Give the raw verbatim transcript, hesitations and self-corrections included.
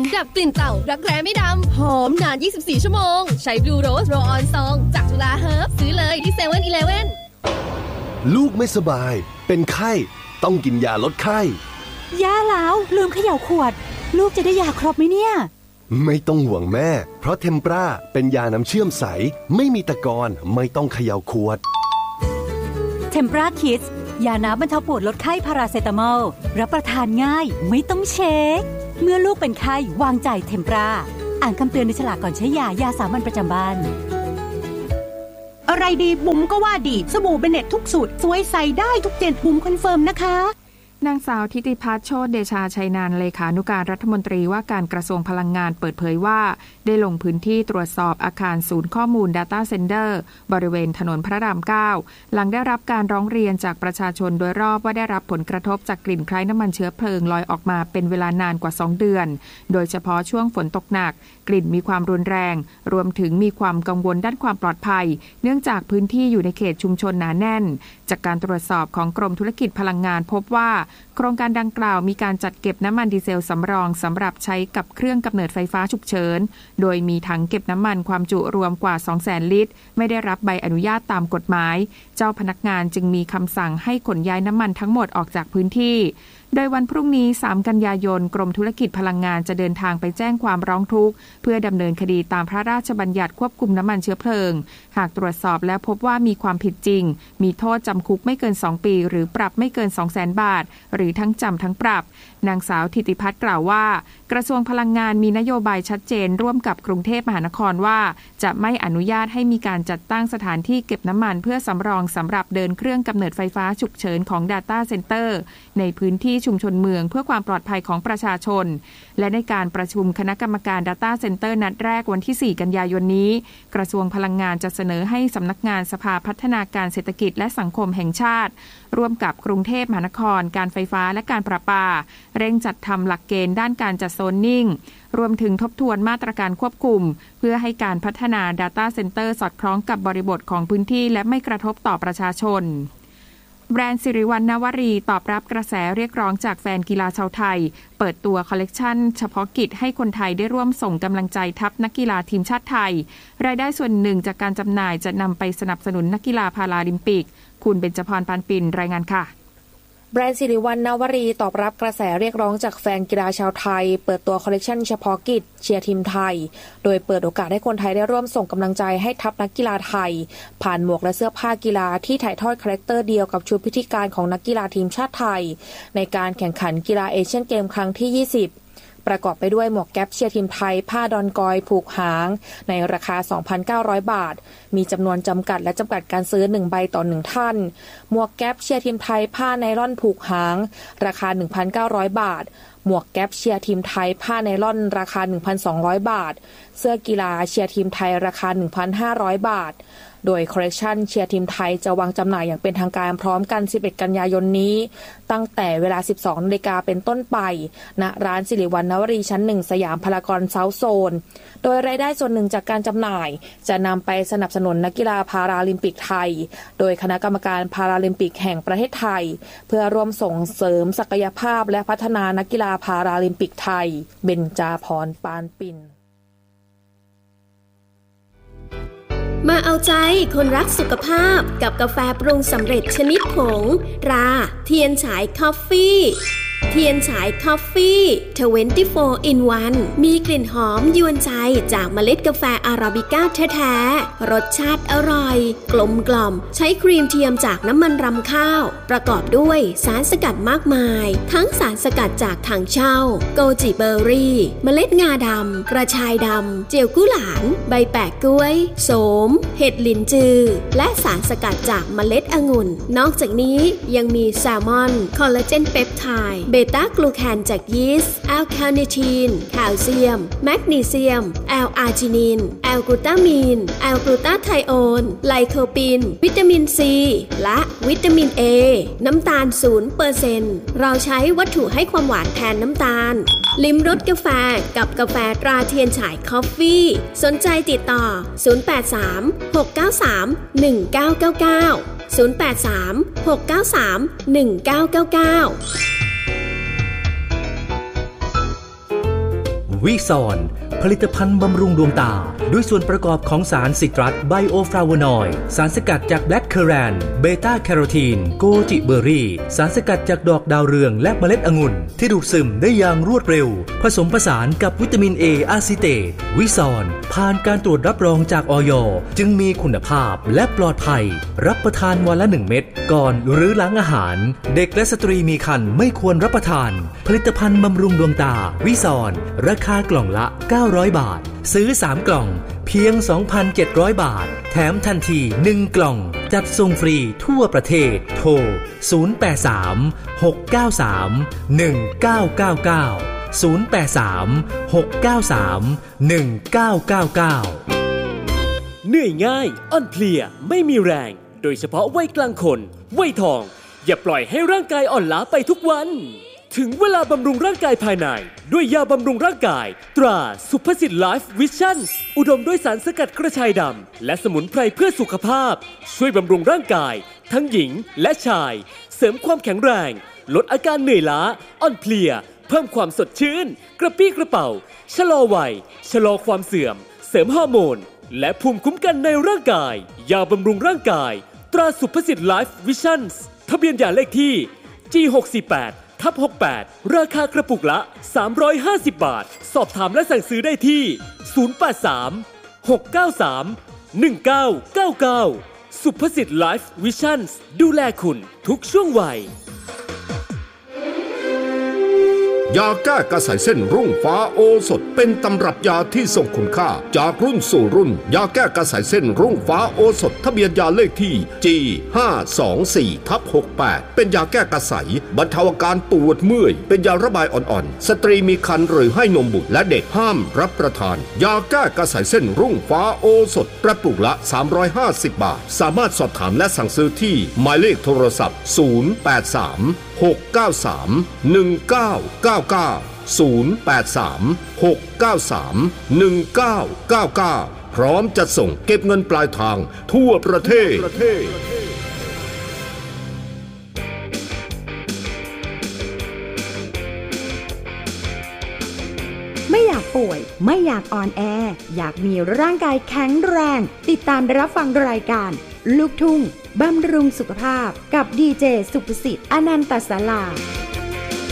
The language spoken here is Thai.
ดับกลิ่นเต่ารักแร้ไม่ดำหอมนานยี่สิบสี่ชั่วโมงใช้บลูโรสโรออนซองจากจุฬาเฮิร์บซื้อเลยที่เซเว่นอีเลฟเว่นลูกไม่สบายเป็นไข้ต้องกินยาลดไข้ย่าแล้วลืมเขย่าขวดลูกจะได้ยาครบไหมเนี่ยไม่ต้องห่วงแม่เพราะเทมปราเป็นยาน้ำเชื่อมใสไม่มีตะกอนไม่ต้องเขย่าขวดเทมปราคิดส์ยาน้ำบรรเทาปวดลดไข้พาราเซตามอลรับประทานง่ายไม่ต้องเช็คเมื่อลูกเป็นไข้วางใจเทมปราอ่านคำเตือนในฉลากก่อนใช้ยายาสามัญประจำบ้านอะไรดีบุ๋มก็ว่าดีสบู่เบเน็ตทุกสูตรสวยใส่ได้ทุกเจนบุ๋มคอนเฟิร์มนะคะนางสาวทิติพัฒน์โชติเดชาชัยนานเลขานุการรัฐมนตรีว่าการกระทรวงพลังงานเปิดเผยว่าได้ลงพื้นที่ตรวจสอบอาคารศูนย์ข้อมูล Data Center บริเวณถนนพระรามเก้าหลังได้รับการร้องเรียนจากประชาชนโดยรอบว่าได้รับผลกระทบจากกลิ่นคล้ายน้ำมันเชื้อเพลิงลอยออกมาเป็นเวลานานกว่าสองเดือนโดยเฉพาะช่วงฝนตกหนักกลิ่นมีความรุนแรงรวมถึงมีความกังวลด้านความปลอดภัยเนื่องจากพื้นที่อยู่ในเขตชุมชนหนาแน่นจากการตรวจสอบของกรมธุรกิจพลังงานพบว่าโครงการดังกล่าวมีการจัดเก็บน้ำมันดีเซลสำรองสำหรับใช้กับเครื่องกำเนิดไฟฟ้าฉุกเฉินโดยมีถังเก็บน้ำมันความจุรวมกว่า สองแสน ลิตรไม่ได้รับใบอนุญาตตามกฎหมายเจ้าพนักงานจึงมีคำสั่งให้ขนย้ายน้ำมันทั้งหมดออกจากพื้นที่โดยวันพรุ่งนี้สามกันยายนกรมธุรกิจพลังงานจะเดินทางไปแจ้งความร้องทุกข์เพื่อดำเนินคดีตามพระราชบัญญัติควบคุมน้ำมันเชื้อเพลิงหากตรวจสอบแล้วพบว่ามีความผิดจริงมีโทษจำคุกไม่เกินสองปีหรือปรับไม่เกิน สองแสน บาทหรือทั้งจำทั้งปรับนางสาวทิติพัฒน์กล่าวว่ากระทรวงพลังงานมีนโยบายชัดเจนร่วมกับกรุงเทพมหานครว่าจะไม่อนุญาตให้มีการจัดตั้งสถานที่เก็บน้ำมันเพื่อสำรองสำหรับเดินเครื่องกำเนิดไฟฟ้าฉุกเฉินของ Data Center ในพื้นที่ชุมชนเมืองเพื่อความปลอดภัยของประชาชนและในการประชุมคณะกรรมการ Data Center นัดแรกวันที่สี่กันยายนนี้กระทรวงพลังงานจะเสนอให้สำนักงานสภาพัฒนาการเศรษฐกิจและสังคมแห่งชาติร่วมกับกรุงเทพมหานครการไฟฟ้าและการประปาเร่งจัดทำหลักเกณฑ์ด้านการจัดโซนนิ่งรวมถึงทบทวนมาตรการควบคุมเพื่อให้การพัฒนา Data Center สอดคล้องกับบริบทของพื้นที่และไม่กระทบต่อประชาชนแบรนด์สิริวัณณวรีตอบรับกระแสเรียกร้องจากแฟนกีฬาชาวไทยเปิดตัวคอลเลกชันเฉพาะกิจให้คนไทยได้ร่วมส่งกำลังใจทัพนักกีฬาทีมชาติไทยรายได้ส่วนหนึ่งจากการจำหน่ายจะนำไปสนับสนุนนักกีฬาพาราลิมปิกคุณเบญจพร ปานปิ่นรายงานค่ะแบรนด์สิริวัณณวรีตอบรับกระแสเรียกร้องจากแฟนกีฬาชาวไทยเปิดตัวคอลเลกชันเฉพาะกิจเชียร์ทีมไทยโดยเปิดโอกาสให้คนไทยได้ร่วมส่งกำลังใจให้ทัพนักกีฬาไทยผ่านหมวกและเสื้อผ้ากีฬาที่ถ่ายทอดคาแรคเตอร์เดียวกับชุดพิธีการของนักกีฬาทีมชาติไทยในการแข่งขันกีฬาเอเชียนเกมครั้งที่ยี่สิบประกอบไปด้วยหมวกแก๊ปเชียร์ทีมไทยผ้าดอนกอยผูกหางในราคา สองพันเก้าร้อย บาทมีจำนวนจำกัดและจำกัดการซื้อหนึ่งใบต่อหนึ่งท่านหมวกแก๊ปเชียร์ทีมไทยผ้าไนล่อนผูกหางราคา หนึ่งพันเก้าร้อย บาทหมวกแก๊ปเชียร์ทีมไทยผ้าไนล่อนราคา หนึ่งพันสองร้อย บาทเสื้อกีฬาเชียร์ทีมไทยราคา หนึ่งพันห้าร้อย บาทโดยคอลเลกชันเชียร์ทีมไทยจะวางจำหน่ายอย่างเป็นทางการพร้อมกันสิบเอ็ดกันยายนนี้ตั้งแต่เวลา สิบสองนาฬิกาเป็นต้นไปณร้านสิริวัณณวรีชั้นหนึ่งสยามพารากอนเซาท์โซนโดยรายได้ส่วนหนึ่งจากการจำหน่ายจะนำไปสนับสนุนนักกีฬาพาราลิมปิกไทยโดยคณะกรรมการพาราลิมปิกแห่งประเทศไทยเพื่อร่วมส่งเสริมศักยภาพและพัฒนานักกีฬาพาราลิมปิกไทยเบญจพร ปานปิ่นมาเอาใจคนรักสุขภาพกับกาแฟปรุงสำเร็จชนิดผงตราเทียนฉายคอฟฟี่เทียนฉายคอฟฟี่ยี่สิบสี่ in วัน มีกลิ่นหอมยวนใจจากเมล็ดกาแฟอาราบิก้าแท้ๆรสชาติอร่อยกลมกล่อมใช้ครีมเทียมจากน้ำมันรำข้าวประกอบด้วยสารสกัดมากมายทั้งสารสกัดจากถังเช่าโกจิเบอร์รี่เมล็ดงาดำกระชายดำเจียวกุหลานใบแปะกล้วยโสมเห็ดหลินจือและสารสกัดจากเมล็ดองุ่นนอกจากนี้ยังมีแซลมอนคอลลาเจนเปปไทด์เบต้ากลูแคนจากยีสต์แอลคาเนทีนแคลเซียมแมกนีเซียมแอลอาร์จินินแอลกลูตามีนแอลกลูตาไทโอนไลโคปีนวิตามินซีและวิตามินเอน้ำตาล ศูนย์เปอร์เซ็นต์ เราใช้วัตถุให้ความหวานแทนน้ำตาลลิ้มรสกาแฟกับกาแฟตราเทียนฉายคอฟฟี่สนใจติดต่อศูนย์ แปด สาม หก เก้า สาม หนึ่ง เก้า เก้า เก้า ศูนย์ แปด สาม หก เก้า สาม หนึ่ง เก้า เก้า เก้าวิซอนผลิตภัณฑ์บำรุงดวงตาด้วยส่วนประกอบของสารซิตรัสไบโอฟลาโวนอยด์สารสกัดจากแบล็คเคอแรนเบต้าแคโรทีนโกจิเบอร์รี่สารสกัดจากดอกดาวเรืองและเมล็ดองุ่นที่ดูดซึมได้อย่างรวดเร็วผสมผสานกับวิตามิน A อะซิเตตวิซอนผ่านการตรวจรับรองจากอย.จึงมีคุณภาพและปลอดภัยรับประทานวันละหนึ่งเม็ดก่อนหรือหลังอาหารเด็กและสตรีมีครรภ์ไม่ควรรับประทานผลิตภัณฑ์บำรุงดวงตาวิซอนราคากล่องละเก้าร้อยบาทซื้อสามกล่องเพียง สองพันเจ็ดร้อย บาทแถมทันทีหนึ่งกล่องจัดส่งฟรีทั่วประเทศโทรศูนย์ แปด สาม หก เก้า สาม หนึ่ง เก้า เก้า เก้า ศูนย์ แปด สาม หก เก้า สาม หนึ่ง เก้า เก้า เก้าเหนื่อยง่ายอ่อนเพลียไม่มีแรงโดยเฉพาะวัยกลางคนวัยทองอย่าปล่อยให้ร่างกายอ่อนล้าไปทุกวันถึงเวลาบำรุงร่างกายภายในด้วยยาบำรุงร่างกายตราสุภสิทธิ์ไลฟ์วิชั่นอุดมด้วยสารสกัดกระชายดำและสมุนไพรเพื่อสุขภาพช่วยบำรุงร่างกายทั้งหญิงและชายเสริมความแข็งแรงลดอาการเหนื่อยล้าอ่อนเพลียเพิ่มความสดชื่นกระปี้กระเป๋าชะลอวัยชะลอความเสื่อมเสริมฮอร์โมนและภูมิคุ้มกันในร่างกายยาบำรุงร่างกายตราสุภสิทธิ์ไลฟ์วิชั่นทะเบียนยาเลขที่ จี หก สี่ แปด ทับ หก แปด ราคากระปุกละสามร้อยห้าสิบบาทสอบถามและสั่งซื้อได้ที่ศูนย์ แปด สาม หก เก้า สาม หนึ่ง เก้า เก้า เก้าสุภสิทธิ์ไลฟ์วิชั่นดูแลคุณทุกช่วงวัยยาแก้กระสายเส้นรุ่งฟ้าโอสถเป็นตำรับยาที่ทรงคุณค่าจากรุ่นสู่รุ่นยาแก้กระสายเส้นรุ่งฟ้าโอสถทะเบียนยาเลขที่ จี ห้า สอง สี่ ทับ หก แปด เป็นยาแก้กระสายบรรเทาอาการปวดเมื่อยเป็นยาระบายอ่อนๆสตรีมีครรภ์หรือให้นมบุตรและเด็กห้ามรับประทานยาแก้กระสายเส้นรุ่งฟ้าโอสถกระปุกละสามร้อยห้าสิบบาทสามารถสอบถามและสั่งซื้อที่หมายเลขโทรศัพท์ศูนย์ แปด สาม หก เก้า สาม หนึ่ง เก้า เก้า เก้า ศูนย์ แปด สาม หก เก้า สาม หนึ่ง เก้า เก้า เก้าพร้อมจะส่งเก็บเงินปลายทางทั่วประเทศไม่อยากป่วยไม่อยากอ่อนแออยากมีร่างกายแข็งแรงติดตามรับฟังรายการลูกทุ่งบำรุงสุขภาพกับดีเจสุภสิทธิ์อนันตศาลา